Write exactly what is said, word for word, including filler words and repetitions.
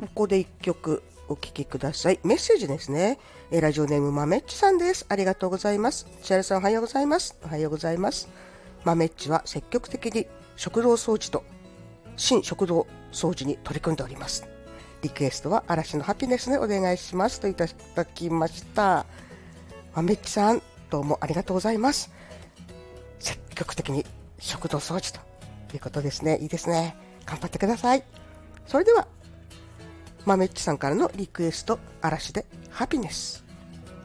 ここで一曲お聴きください。メッセージですね。えーラジオネームまめっちさんです。ありがとうございます。千春さんおはようございます。おはようございます。まめっちは積極的に食堂掃除と新食堂掃除に取り組んでおります。リクエストは嵐のハピネスでお願いしますといただきました。まめっちさん、どうもありがとうございます。積極的に食堂掃除ということですね。いいですね。頑張ってください。それではまめっちさんからのリクエスト、嵐でハピネス。